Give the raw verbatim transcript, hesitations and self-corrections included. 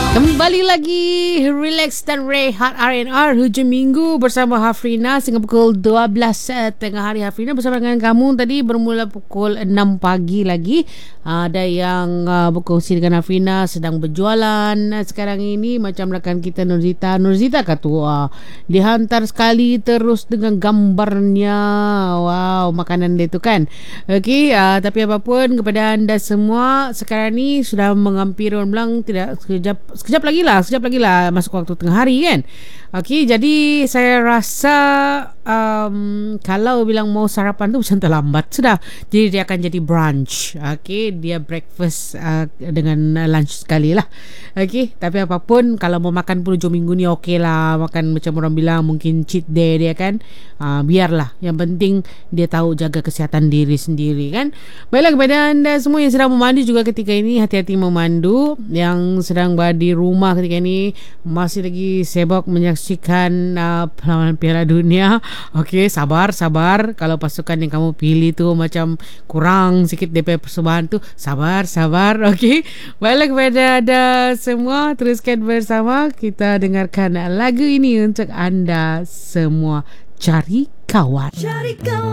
Kembali lagi relax dan rehat R and R hujung minggu bersama Hafrina sehingga pukul dua belas uh, tengah hari. Hafrina bersama dengan kamu tadi bermula pukul enam pagi lagi. Uh, ada yang uh, berkongsi dengan Hafrina sedang berjualan uh, sekarang ini, macam rakan kita Nurzita. Nurzita kata uh, dihantar sekali terus dengan gambarnya. Wow, makanan dia tu kan. Okey, uh, tapi apapun kepada anda semua, sekarang ni sudah menghampiri orang bilang tidak sekejap Sekejap lagi lah Sekejap lagi lah masuk waktu tengah hari kan. Okey, jadi saya rasa um, kalau bilang mau sarapan tu macam terlambat sudah. Jadi dia akan jadi brunch. Okey, dia breakfast uh, dengan lunch sekali lah. Okey, tapi apapun kalau mau makan pun hujung minggu ni okey lah. Makan macam orang bilang mungkin cheat day dia kan. uh, Biarlah, yang penting dia tahu jaga kesihatan diri sendiri kan. Baiklah, kepada anda semua yang sedang memandu juga ketika ini, hati-hati memandu. Yang sedang berada di rumah ketika ini, masih lagi sibuk menyaksikan uh, perlawanan Piala Dunia. Okey, sabar, sabar. Kalau pasukan yang kamu pilih tu macam kurang sikit daripada persembahan tu, sabar, sabar. Okey, baiklah kepada anda semua, teruskan bersama. Kita dengarkan lagu ini untuk anda semua. Cari Kawan. Cari kawan.